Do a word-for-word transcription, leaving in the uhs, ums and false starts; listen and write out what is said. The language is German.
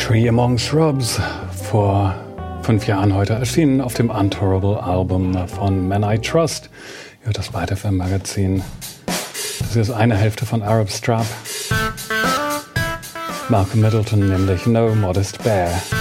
Tree Among Shrubs, vor fünf Jahren heute erschienen auf dem Untourable Album von Men I Trust. Ja, das White F M Magazin. Das ist eine Hälfte von Arab Strap. Malcolm Middleton, nämlich No Modest Bear.